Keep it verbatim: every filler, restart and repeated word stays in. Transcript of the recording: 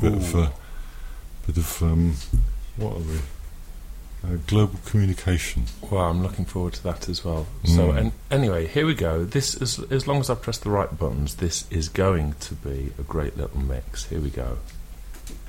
bit Ooh. of uh, bit of um, what are we? Uh, global communication. Well, I'm looking forward to that as well. Mm. So, and anyway, here we go. This is, as long as I press the right buttons, this is going to be a great little mix. Here we go.